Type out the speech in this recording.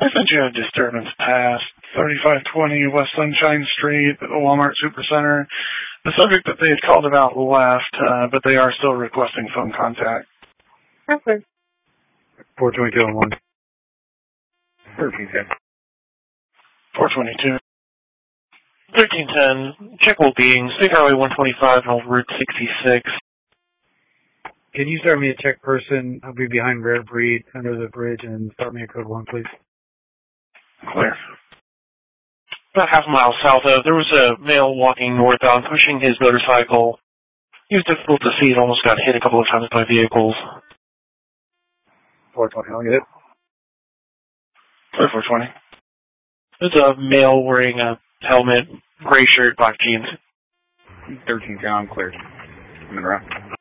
I sent you a disturbance past 3520 West Sunshine Street at the Walmart Supercenter. The subject that they had called about left, but they are still requesting phone contact. Okay. 422 on 1. 1310. 422. 1310, check well being, State Highway 125 on Route 66. Can you start me a check person? I'll be behind Rare Breed under the bridge and start me a code 1, please. Clear. About half a mile south of, there was a male walking northbound pushing his motorcycle. He was difficult to see and almost got hit a couple of times by vehicles. 420, I'll get it. 420. There's a male wearing a helmet, gray shirt, black jeans. 13 down, clear. I'm in route.